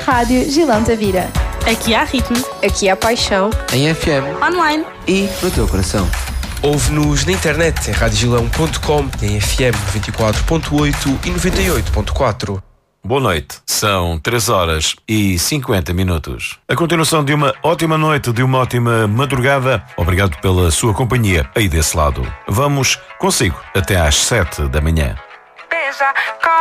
Rádio Gilão Tavira. Aqui há ritmo. Aqui há paixão. Em FM. Online. E no teu coração. Ouve-nos na internet em radiogilão.com, em FM 94.8 e 98.4. Boa noite. São 3h50. A continuação de uma ótima noite, de uma ótima madrugada. Obrigado pela sua companhia aí desse lado. Vamos consigo até às 7 da manhã.